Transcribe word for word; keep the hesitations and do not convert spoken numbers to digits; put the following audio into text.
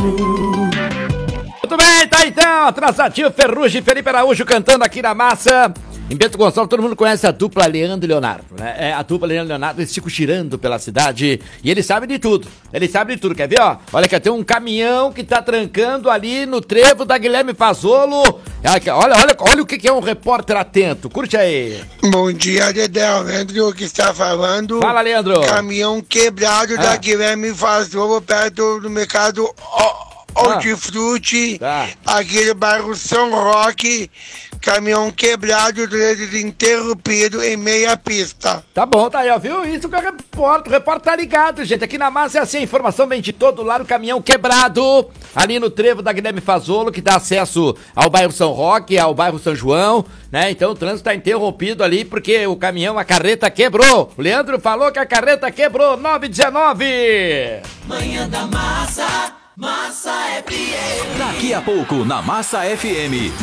Muito bem, tá então, Atrasativo, Ferrugem, Felipe Araújo cantando aqui na massa. Em Bento Gonçalves, todo mundo conhece a dupla Leandro e Leonardo, né? É, a dupla Leandro e Leonardo, eles ficam girando pela cidade e eles sabem de tudo. Eles sabem de tudo, quer ver, ó? Olha que tem um caminhão que tá trancando ali no trevo da Guilherme Fazolo. Olha, olha, olha o que é um repórter atento, curte aí. Bom dia, Dedé, Leandro que está falando. Fala, Leandro. Caminhão quebrado ah. da Guilherme Fazolo, perto do mercado Hortifruti, ah. tá. aqui no bairro São Roque. Caminhão quebrado, trânsito interrompido em meia pista. Tá bom, tá aí, ó, viu? Isso que eu reporto, o repórter tá ligado, gente. Aqui na massa é assim, a informação vem de todo lado, o caminhão quebrado, ali no trevo da Guilherme Fazolo, que dá acesso ao bairro São Roque, ao bairro São João, né? Então o trânsito tá interrompido ali, porque o caminhão, a carreta quebrou. O Leandro falou que a carreta quebrou, nove dezenove. Manhã da Massa, Massa F M. Daqui a pouco, na Massa F M,